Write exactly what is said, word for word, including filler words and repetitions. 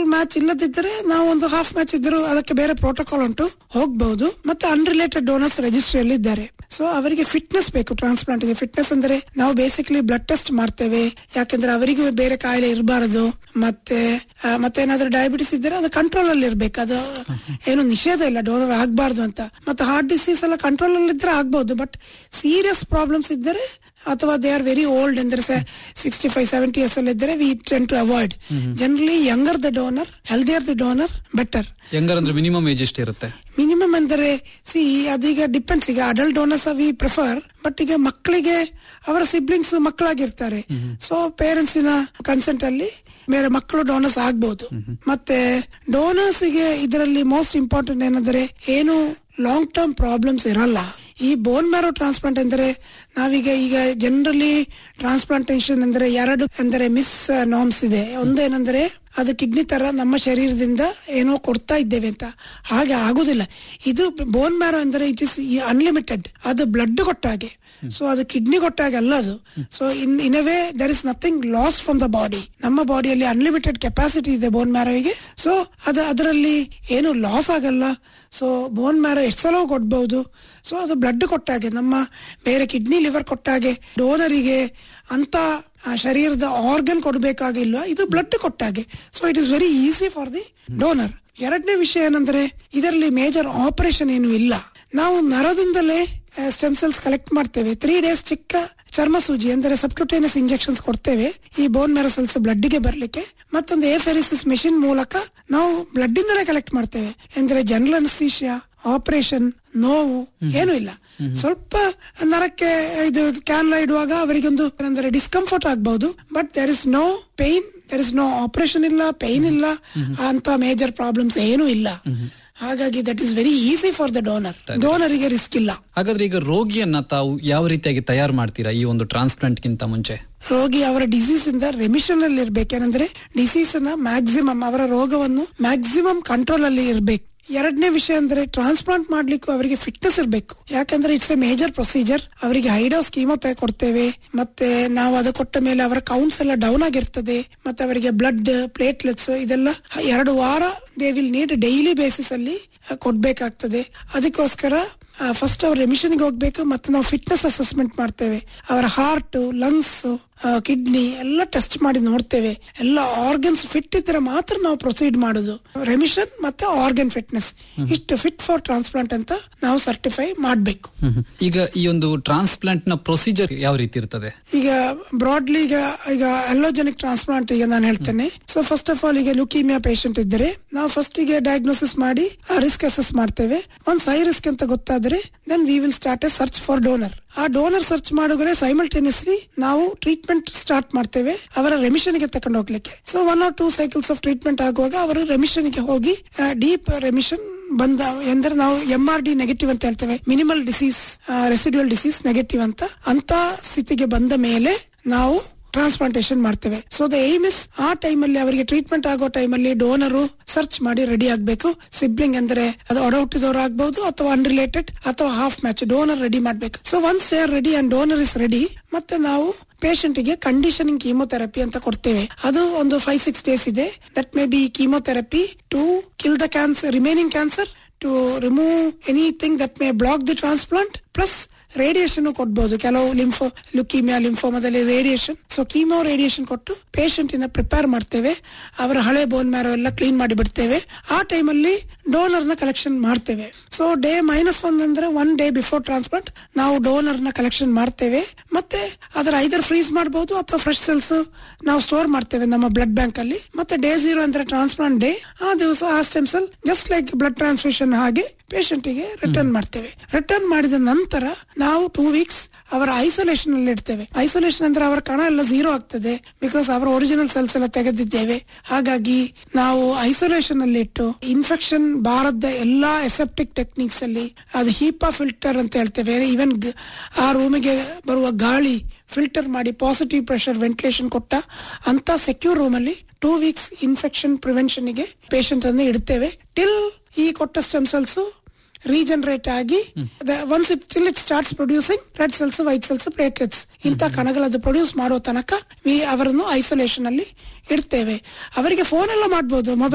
Match ಇಲ್ಲದಿದ್ದರೆ ನಾವು ಒಂದು ಹಾಫ್ ಮ್ಯಾಚ್ ಇದ್ದರೂ ಅದಕ್ಕೆ ಬೇರೆ ಪ್ರೋಟೋಕಾಲ್ ಉಂಟು, ಹೋಗಬಹುದು. ಮತ್ತೆ ಅನ್ರಿಲೇಟೆಡ್ ಡೋನರ್ಸ್ ರಿಜಿಸ್ಟ್ರಿಯಲ್ಲಿ ಇದ್ದಾರೆ. ಸೊ ಅವರಿಗೆ ಫಿಟ್ನೆಸ್ ಬೇಕು. ಟ್ರಾನ್ಸ್ಪ್ಲಾಂಟ್ ಗೆ ಫಿಟ್ನೆಸ್ ಅಂದ್ರೆ ನಾವು ಬೇಸಿಕಲಿ ಬ್ಲಡ್ ಟೆಸ್ಟ್ ಮಾಡ್ತೇವೆ, ಯಾಕಂದ್ರೆ ಅವರಿಗೂ ಬೇರೆ ಕಾಯಿಲೆ ಇರಬಾರದು. ಮತ್ತೆ ಮತ್ತೆ ಏನಾದ್ರೂ ಡಯಾಬಿಟಿಸ್ ಇದ್ದರೆ ಅದು ಕಂಟ್ರೋಲ್ ಅಲ್ಲಿ ಇರ್ಬೇಕು. ಅದು ಏನು ನಿಷೇಧ ಇಲ್ಲ ಡೋನರ್ ಆಗ್ಬಾರ್ದು ಅಂತ. ಮತ್ತೆ ಹಾರ್ಟ್ ಡಿಸೀಸ್ ಎಲ್ಲ ಕಂಟ್ರೋಲ್ ಅಲ್ಲಿ ಇದ್ರೆ ಆಗ್ಬಹುದು. ಬಟ್ ಸೀರಿಯಸ್ ಪ್ರಾಬ್ಲಮ್ಸ್ ಇದ್ದರೆ ಅಥವಾ ದೇ ಆರ್ ವೆರಿ ಓಲ್ಡ್ ಅಂದ್ರೆ ಸಿಕ್ಸ್ಟಿ ಫೈವ್ ಸೆವೆಂಟಿ ಇಯರ್ಸ್ ಅಲ್ಲಿ ಇದ್ದರೆ V tend to avoid. Generally younger the donor, healthier the donor better. Younger ಅಂದ್ರೆ ಮಿನಿಮಮ್ ಏಜ್ ಎಷ್ಟು ಇರುತ್ತೆ? ಮಿನಿಮಮ್ ಅಂದರೆ ಸಿ ಅದೀಗ ಡಿಪೆಂಡ್ಸ್. ಈಗ adult donors V prefer, but ಈಗ ಮಕ್ಕಳಿಗೆ ಅವರ ಸಿಬ್ಲಿಂಗ್ಸ್ ಮಕ್ಕಳಾಗಿರ್ತಾರೆ. ಸೊ ಪೇರೆಂಟ್ಸಿನ ಕನ್ಸೆಂಟ್ ಅಲ್ಲಿ ಬೇರೆ ಮಕ್ಕಳು ಡೋನರ್ಸ್ ಆಗ್ಬಹುದು. ಮತ್ತೆ ಡೋನರ್ಸ್ ಗೆ ಇದರಲ್ಲಿ ಮೋಸ್ಟ್ ಇಂಪಾರ್ಟೆಂಟ್ ಏನಂದ್ರೆ ಏನು ಲಾಂಗ್ ಟರ್ಮ್ ಪ್ರಾಬ್ಲಮ್ಸ್ ಇರಲ್ಲ. ಈ ಬೋನ್ ಮ್ಯಾರೋ ಟ್ರಾನ್ಸ್ಪ್ಲಾಂಟ್ ಅಂದ್ರೆ ನಾವೀಗ ಈಗ ಜನರಲಿ ಟ್ರಾನ್ಸ್ಪ್ಲಾಂಟೇಶನ್ ಅಂದ್ರೆ ಎರಡು ಅಂದ್ರೆ ಮಿಸ್ ನಾರ್ಮ್ಸ್ ಇದೆ. ಒಂದೇನಂದ್ರೆ ಅದು ಕಿಡ್ನಿ ತರ ನಮ್ಮ ಶರೀರದಿಂದ ಏನೋ ಕೊಡ್ತಾ ಇದ್ದೇವೆ ಅಂತ, ಹಾಗೆ ಆಗುದಿಲ್ಲ. ಇದು ಬೋನ್ ಮ್ಯಾರೋ ಅಂದ್ರೆ ಇಟ್ ಇಸ್ ಅನ್ಲಿಮಿಟೆಡ್, ಅದು ಬ್ಲಡ್ ಕೊಟ್ಟಾಗೆ. ಸೊ ಅದು ಕಿಡ್ನಿ ಕೊಟ್ಟಾಗೆ ಅಲ್ಲ ಅದು. So in in a way there is nothing loss from the body. ನಮ್ಮ ಬಾಡಿಯಲ್ಲಿ ಅನ್ಲಿಮಿಟೆಡ್ ಕೆಪಾಸಿಟಿ ಇದೆ ಬೋನ್ ಮ್ಯಾರೋಗೆ. ಸೊ ಅದು ಅದರಲ್ಲಿ ಏನು ಲಾಸ್ ಆಗಲ್ಲ. ಸೊ ಬೋನ್ ಮ್ಯಾರೋ ಎಷ್ಟು ಸಲ ಕೊಡ್ಬಹುದು. ಸೊ ಅದು ಬ್ಲಡ್ ಕೊಟ್ಟಾಗೆ, ನಮ್ಮ ಬೇರೆ ಕಿಡ್ನಿ ಲಿವರ್ ಕೊಟ್ಟಾಗೆ ಡೋನರಿಗೆ ಅಂತ ಶರೀರದ ಆರ್ಗನ್ ಕೊಡ್ಬೇಕಾಗಿಲ್ವಾ, ಇದು blood ಕೊಟ್ಟಾಗೆ. So it is very easy for the donor. ಎರಡನೇ ವಿಷಯ ಏನಂದ್ರೆ ಇದರಲ್ಲಿ ಮೇಜರ್ ಆಪರೇಷನ್ ಏನು ಇಲ್ಲ. ನಾವು ನರದಿಂದಲೇ ಸ್ಟೆಮ್ ಸೆಲ್ಸ್ ಕಲೆಕ್ಟ್ ಮಾಡ್ತೇವೆ. ತ್ರೀ ಡೇಸ್ ಚಿಕ್ಕ ಚರ್ಮ ಸೂಜಿ ಅಂದ್ರೆ ಸಬ್ಕ್ಯೂಟೇನಿಯಸ್ ಇಂಜೆಕ್ಷನ್ಸ್ ಕೊಡ್ತೇವೆ ಈ ಬೋನ್ ಮ್ಯಾರೋ ಸೆಲ್ಸ್ ಬ್ಲಡ್ ಗೆ ಬರ್ಲಿಕ್ಕೆ. ಮತ್ತೊಂದು ಎಫೆರಿಸಿಸ್ ಮೆಷಿನ್ ಮೂಲಕ ನಾವು ಬ್ಲಡ್ ಇಂದಲೇ ಕಲೆಕ್ಟ್ ಮಾಡ್ತೇವೆ. ಅಂದ್ರೆ ಜನರಲ್ ಅನಸ್ತೇಶಿಯಾ, ಆಪರೇಷನ್, ನೋವು ಏನು ಇಲ್ಲ. ಸ್ವಲ್ಪ ನರಕ್ಕೆ ಇದು ಕ್ಯಾನ್ಲಾ ಇಡುವಾಗ ಅವರಿಗೊಂದು ಅಂದ್ರೆ ಡಿಸ್ಕಂಫರ್ಟ್ ಆಗಬಹುದು, but there is no pain, there is no operation ಇಲ್ಲ, ಪೇನ್ ಇಲ್ಲ, ಅಂತ ಮೇಜರ್ ಪ್ರಾಬ್ಲಮ್ಸ್ ಏನು ಇಲ್ಲ. ಹಾಗಾಗಿ that is very easy for the donor. ಡೋನರಿಗೆ risk ಇಲ್ಲ. ಹಾಗಾದ್ರೆ ಈಗ ರೋಗಿಯನ್ನ ತಾವು ಯಾವ ರೀತಿಯಾಗಿ ತಯಾರು ಮಾಡ್ತೀರಾ ಈ ಒಂದು ಟ್ರಾನ್ಸ್ಪ್ಲಾಂಟ್ ಗಿಂತ ಮುಂಚೆ? ರೋಗಿ ಅವರ ಡಿಸೀಸ್ ಇಂದ ರೆಮಿಷನ್ ಅಲ್ಲಿ ಇರ್ಬೇಕೇನಂದ್ರೆ ಡಿಸೀಸ್ ನ ಮ್ಯಾಕ್ಸಿಮಮ್, ಅವರ ರೋಗವನ್ನು ಮ್ಯಾಕ್ಸಿಮಮ್ ಕಂಟ್ರೋಲ್ ಅಲ್ಲಿ ಇರ್ಬೇಕು. ಎರಡನೇ ವಿಷಯ ಅಂದ್ರೆ ಟ್ರಾನ್ಸ್ಪ್ಲಾಂಟ್ ಮಾಡ್ಲಿಕ್ಕೂ ಅವರಿಗೆ ಫಿಟ್ನೆಸ್ ಇರಬೇಕು. ಯಾಕಂದ್ರೆ ಇಟ್ಸ್ ಎ ಮೇಜರ್ ಪ್ರೊಸೀಜರ್. ಅವರಿಗೆ ಹೈಡೋಸ್ ಕೀಮೋಥೆರಪಿ ಕೊಡ್ತೇವೆ. ಮತ್ತೆ ನಾವು ಅದು ಕೊಟ್ಟ ಮೇಲೆ ಅವರ ಕೌಂಟ್ಸ್ ಎಲ್ಲ ಡೌನ್ ಆಗಿರ್ತದೆ. ಮತ್ತೆ ಅವರಿಗೆ ಬ್ಲಡ್, ಪ್ಲೇಟ್ಲೆಟ್ಸ್ ಇದೆಲ್ಲ ಎರಡು ವಾರ they will need daily basis ಅಲ್ಲಿ ಕೊಡ್ಬೇಕಾಗ್ತದೆ. ಅದಕ್ಕೋಸ್ಕರ ಫಸ್ಟ್ ಅವ್ರ ರೆಮಿಷನ್ ಗೆ ಹೋಗ್ಬೇಕು. ಮತ್ತೆ ನಾವು ಫಿಟ್ನೆಸ್ ಅಸೆಸ್ಮೆಂಟ್ ಮಾಡ್ತೇವೆ. ಅವರ ಹಾರ್ಟ್, ಲಂಗ್ಸ್, ಕಿಡ್ನಿ ಎಲ್ಲ ಟೆಸ್ಟ್ ಮಾಡಿ ನೋಡ್ತೇವೆ. ಎಲ್ಲ ಆರ್ಗನ್ಸ್ ಫಿಟ್ ಇದ್ರೆ ಮಾತ್ರ ನಾವು ಪ್ರೊಸೀಡ್ ಮಾಡುದು. ರೆಮಿಷನ್ ಮತ್ತೆ ಆರ್ಗನ್ ಫಿಟ್ನೆಸ್ ಇಷ್ಟು ಫಿಟ್ ಫಾರ್ ಟ್ರಾನ್ಸ್ಪ್ಲಾಂಟ್ ಅಂತ ನಾವು ಸರ್ಟಿಫೈ ಮಾಡ್ಬೇಕು. ಈಗ ಈ ಒಂದು ಟ್ರಾನ್ಸ್ಪ್ಲಾಂಟ್ ನ ಪ್ರೊಸೀಜರ್ ಯಾವ ರೀತಿ ಇರ್ತದೆ? ಈಗ ಬ್ರಾಡ್ಲಿ ಈಗ ಈಗ ಅಲ್ಲೋಜೆನಿಕ್ ಟ್ರಾನ್ಸ್ಪ್ಲಾಂಟ್ ಈಗ ನಾನು ಹೇಳ್ತೇನೆ. ಸೊ ಫಸ್ಟ್ ಆಫ್ ಆಲ್ ಈಗ ಲುಕೀಮಿಯಾ ಪೇಷಂಟ್ ಇದ್ದರೆ ನಾವು ಫಸ್ಟ್ ಗೆ ಡಯಾಗ್ನೋಸಿಸ್ ಮಾಡಿ ರಿಸ್ಕ್ ಅಸೆಸ್ ಮಾಡ್ತೇವೆ. ಒಂದ್ ಹೈ ರಿಸ್ಕ್ ಅಂತ ಗೊತ್ತಾದ್ರೆ then we will start A search for donor. ಆ ಡೋನರ್ ಸರ್ಚ್ ಮಾಡುವಾಗ ಸೈಮಲ್ಟೇನಿಯಸ್ಲಿ ನಾವು ಟ್ರೀಟ್ಮೆಂಟ್ ಸ್ಟಾರ್ಟ್ ಮಾಡ್ತೇವೆ ಅವರ ರೆಮಿಷನ್ ಗೆ ತಕೊಂಡು ಹೋಗ್ಲಿಕ್ಕೆ. So one R two cycles of treatment ಆಗುವಾಗ ಅವರು ರೆಮಿಷನ್ ಗೆ ಹೋಗಿ ಡೀಪ್ ರೆಮಿಷನ್ ಬಂದ ಎಂದ್ರೆ ನಾವು ಎಂ ಆರ್ ಡಿ ನೆಗೆಟಿವ್ ಅಂತ ಹೇಳ್ತೇವೆ, minimal disease, residual disease negative ಅಂತ ಅಂತ ಸ್ಥಿತಿಗೆ ಬಂದ ಮೇಲೆ ನಾವು ಟ್ರಾನ್ಸ್ಪ್ಲಾಂಟೇಶನ್ ಮಾಡ್ತೇವೆ. ಸೊ ದ ಏಮ್ ಇಸ್ ಆ ಟೈಮ್ ಅಲ್ಲಿ ಅವರಿಗೆ ಟ್ರೀಟ್ಮೆಂಟ್ ಆಗೋ ಟೈಮ್ ಅಲ್ಲಿ ಡೋನರ್ ಸರ್ಚ್ ಮಾಡಿ ರೆಡಿ ಆಗ್ಬೇಕು. ಸಿಬ್ಲಿಂಗ್ ಅಂದ್ರೆ ಅದು ಒಡಹುಟ್ಟಿದವರು ಆಗ್ಬಹುದು ಅಥವಾ ಅನ್ರಿಲೇಟೆಡ್ ಅಥವಾ ಹಾಫ್ ಮ್ಯಾಚ್ ಡೋನರ್ ರೆಡಿ ಮಾಡ್ಬೇಕು. So once they are ready and donor is ready, ಮತ್ತೆ ನಾವು ಪೇಷಂಟ್ ಗೆ ಕಂಡೀಷನಿಂಗ್ ಕೀಮೋಥೆರಪಿ ಅಂತ ಕೊಡ್ತೇವೆ. ಅದು ಒಂದು ಫೈವ್ ಸಿಕ್ಸ್ ಡೇಸ್ ಇದೆ. That may be chemotherapy to kill the cancer, remaining cancer, to remove anything that may block the transplant, plus radiation ಕೊಡ್ಬೋದು. ಕೆಲವು ಲಿಂಫೋ leukaemia ಲಿಂಫೋಮದಲ್ಲಿ radiation. So chemo radiation ಕೊಟ್ಟು patient ಇನ್ನ prepare ಮಾಡ್ತೇವೆ. ಅವರ ಹಳೆ ಬೋನ್ ಮ್ಯಾರೋ ಎಲ್ಲ clean ಮಾಡಿ ಬಿಡ್ತೇವೆ. ಆ ಟೈಮ್ ಅಲ್ಲಿ ಡೋನರ್ ನ ಕಲೆಕ್ಷನ್ ಮಾಡ್ತೇವೆ. ಸೊ ಡೇ ಮೈನಸ್ ಒನ್ ಅಂದ್ರೆ ಒನ್ ಡೇ ಬಿಫೋರ್ ಟ್ರಾನ್ಸ್ಪ್ಲಾಂಟ್ ನಾವು ಡೋನರ್ ನ ಕಲೆಕ್ಷನ್ ಮಾಡ್ತೇವೆ. ಮತ್ತೆ ಅದರ ಐದರ್ ಫ್ರೀಸ್ ಮಾಡಬಹುದು ಅಥವಾ ಫ್ರೆಶ್ ಸೆಲ್ಸ್ ನಾವು ಸ್ಟೋರ್ ಮಾಡ್ತೇವೆ ನಮ್ಮ ಬ್ಲಡ್ ಬ್ಯಾಂಕ್ ಅಲ್ಲಿ. ಮತ್ತೆ ಡೇ ಜೀರೋ ಅಂದ್ರೆ ಟ್ರಾನ್ಸ್ಪ್ಲಾಂಟ್ ಡೇ. ಆ ದಿವಸ ಆ stem cell just like blood transfusion ಹಾಗೆ ಪೇಷಂಟ್ ಗೆ ರಿಟರ್ನ್ ಮಾಡ್ತೇವೆ. ರಿಟರ್ನ್ ಮಾಡಿದ ನಂತರ ನಾವು ಟೂ ವೀಕ್ಸ್ ಅವರ ಐಸೋಲೇಷನ್ ಅಲ್ಲಿ ಇಡ್ತೇವೆ. ಐಸೋಲೇಷನ್ ಅಂದ್ರೆ ಅವರ ಕಣ ಎಲ್ಲ ಝೀರೋ ಆಗ್ತದೆ, ಬಿಕಾಸ್ ಅವರ ಒರಿಜಿನಲ್ ಸೆಲ್ಸ್ ಎಲ್ಲ ತೆಗೆದಿದ್ದೇವೆ. ಹಾಗಾಗಿ ನಾವು ಐಸೋಲೇಷನ್ ಅಲ್ಲಿ ಇಟ್ಟು ಇನ್ಫೆಕ್ಷನ್ ಬಾರದ ಎಲ್ಲಾ ಎಸೆಪ್ಟಿಕ್ ಟೆಕ್ನಿಕ್ಸ್ ಅಲ್ಲಿ ಅದು ಹೀಪಾ ಫಿಲ್ಟರ್ ಅಂತ ಹೇಳ್ತೇವೆ. ಈವನ್ ಆ ರೂಮಿಗೆ ಬರುವ ಗಾಳಿ ಫಿಲ್ಟರ್ ಮಾಡಿ ಪಾಸಿಟಿವ್ ಪ್ರೆಷರ್ ವೆಂಟಿಲೇಷನ್ ಕೊಟ್ಟ ಅಂತ ಸೆಕ್ಯೂರ್ ರೂಮ್ ಅಲ್ಲಿ ಟೂ ವೀಕ್ಸ್ ಇನ್ಫೆಕ್ಷನ್ ಪ್ರಿವೆನ್ಷನ್ ಗೆ ಪೇಷಂಟ್ ಅನ್ನು ಇಡ್ತೇವೆ. ಟಿಲ್ ಈ ಕೊಟ್ಟ ಸ್ಟೆಮ್ ಸೆಲ್ಸ್ ರೀಜನರೇಟ್ ಆಗಿ once it till it starts producing red cells, white cells, platelets ಇಂಥ ಕಣಗಳದ್ದು ಪ್ರೊಡ್ಯೂಸ್ ಮಾಡೋ ತನಕ ವಿ ಅವರನ್ನು ಐಸೋಲೇಷನ್ ಅಲ್ಲಿ ಇಡ್ತೇವೆ. ಅವರಿಗೆ ಫೋನ್ ಎಲ್ಲ ಮಾಡ್ಬೋದು ಮೊಬೈಲ್